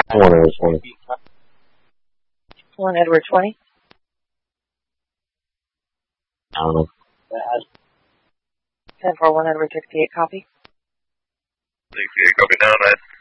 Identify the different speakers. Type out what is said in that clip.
Speaker 1: 1 Edward 20.
Speaker 2: 1 Edward 20.
Speaker 1: I don't know.
Speaker 2: 10-4, 1 Edward 68, copy.
Speaker 3: 68, copy now, 9.